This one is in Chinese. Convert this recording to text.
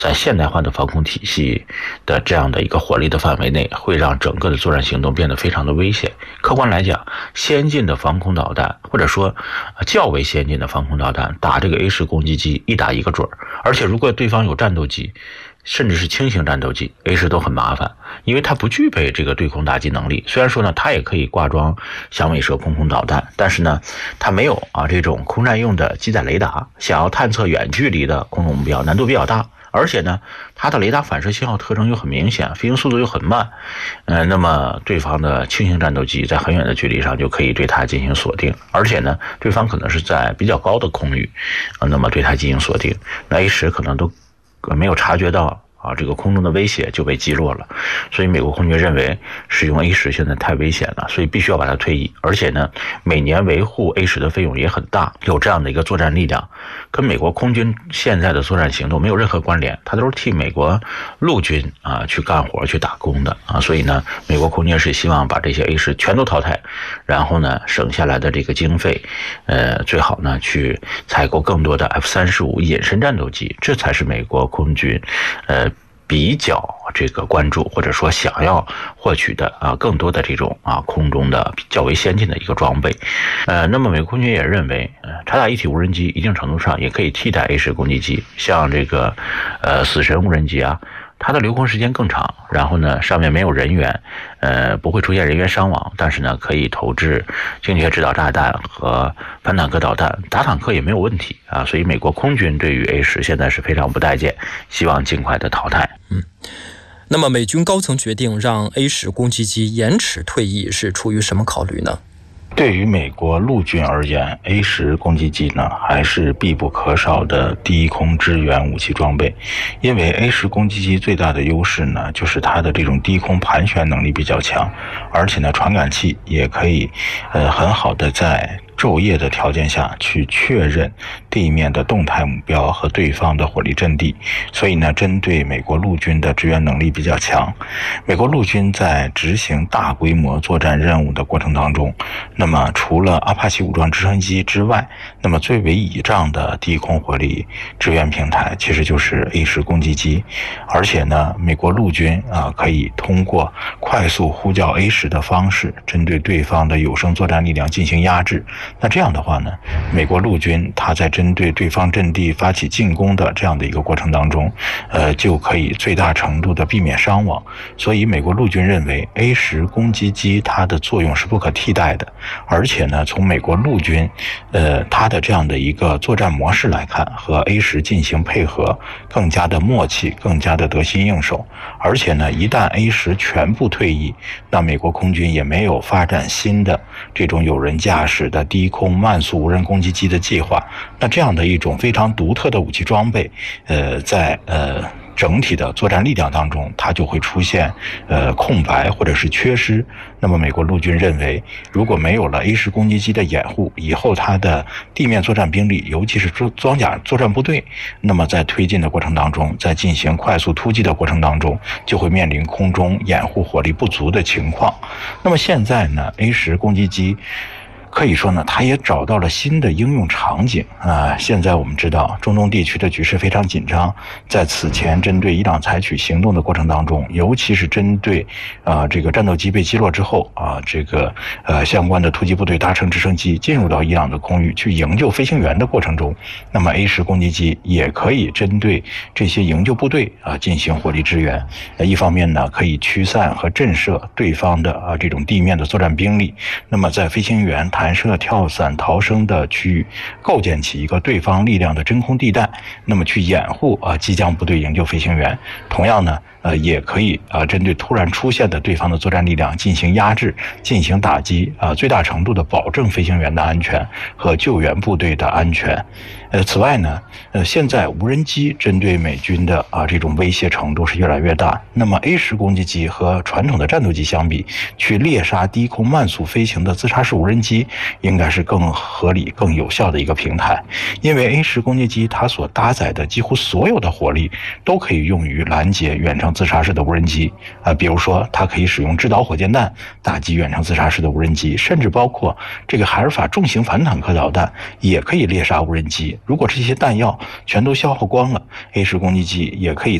在现代化的防空体系的这样的一个火力的范围内，会让整个的作战行动变得非常的危险。客观来讲，先进的防空导弹，或者说较为先进的防空导弹，打这个 A10攻击机一打一个准儿。而且如果对方有战斗机，甚至是轻型战斗机 ，A10都很麻烦，因为它不具备这个对空打击能力。虽然说呢，它也可以挂装响尾蛇空空导弹，但是呢，它没有这种空战用的机载雷达，想要探测远距离的空中目标难度比较大。而且呢，它的雷达反射信号特征又很明显，飞行速度又很慢，那么对方的轻型战斗机在很远的距离上就可以对它进行锁定，而且呢，对方可能是在比较高的空域，那么对它进行锁定，那A10可能都没有察觉到这个空中的威胁就被击落了。所以美国空军认为使用 A10现在太危险了，所以必须要把它退役。而且呢，每年维护 A10的费用也很大，有这样的一个作战力量，跟美国空军现在的作战行动没有任何关联，它都是替美国陆军去干活去打工的所以呢，美国空军是希望把这些 A10全都淘汰，然后呢，省下来的这个经费，最好呢去采购更多的 F-35隐身战斗机，这才是美国空军比较这个关注或者说想要获取的更多的这种空中的较为先进的一个装备。那么美国空军也认为察打一体无人机一定程度上也可以替代 A10攻击机，像这个死神无人机它的留空时间更长，然后呢上面没有人员，不会出现人员伤亡，但是呢可以投掷精确制导炸弹和反坦克导弹，打坦克也没有问题所以美国空军对于 A10现在是非常不待见，希望尽快的淘汰。 那么美军高层决定让 A10攻击机延迟退役是出于什么考虑呢？ 对于美国陆军而言， A10攻击机呢还是必不可少的低空支援武器装备。因为 A10攻击机最大的优势呢，就是它的这种低空盘旋能力比较强，而且呢传感器也可以很好的在昼夜的条件下去确认地面的动态目标和对方的火力阵地，所以呢，针对美国陆军的支援能力比较强。美国陆军在执行大规模作战任务的过程当中，那么除了阿帕奇武装直升机之外，那么最为倚仗的低空火力支援平台其实就是 A10攻击机。而且呢，美国陆军可以通过快速呼叫 A10的方式，针对对方的有生作战力量进行压制。那这样的话呢，美国陆军它在针对对方阵地发起进攻的这样的一个过程当中，就可以最大程度的避免伤亡。所以美国陆军认为 A10攻击机它的作用是不可替代的。而且呢，从美国陆军它的这样的一个作战模式来看，和 A10进行配合更加的默契，更加的得心应手。而且呢，一旦 A10全部退役，那美国空军也没有发展新的这种有人驾驶的低空慢速无人攻击机的计划。那这样的一种非常独特的武器装备，在整体的作战力量当中，它就会出现空白或者是缺失。那么美国陆军认为，如果没有了 A10攻击机的掩护，以后它的地面作战兵力，尤其是装甲作战部队，那么在推进的过程当中，在进行快速突击的过程当中，就会面临空中掩护火力不足的情况。那么现在呢， A10攻击机可以说呢，它也找到了新的应用场景现在我们知道中东地区的局势非常紧张，在此前针对伊朗采取行动的过程当中，尤其是针对这个战斗机被击落之后这个相关的突击部队搭乘直升机进入到伊朗的空域去营救飞行员的过程中，那么 A10攻击机也可以针对这些营救部队进行火力支援。一方面呢，可以驱散和震慑对方的这种地面的作战兵力，那么在飞行员弹射、跳伞、逃生的区域构建起一个对方力量的真空地带，那么去掩护机降部队营救飞行员。同样呢，也可以针对突然出现的对方的作战力量进行压制、进行打击最大程度的保证飞行员的安全和救援部队的安全。此外呢，现在无人机针对美军的这种威胁程度是越来越大。那么 A10攻击机和传统的战斗机相比，去猎杀低空慢速飞行的自杀式无人机，应该是更合理、更有效的一个平台。因为 A10攻击机它所搭载的几乎所有的火力都可以用于拦截远程自杀式的无人机比如说它可以使用制导火箭弹打击远程自杀式的无人机，甚至包括这个海尔法重型反坦克导弹也可以猎杀无人机如果这些弹药全都消耗光了，A10攻击机也可以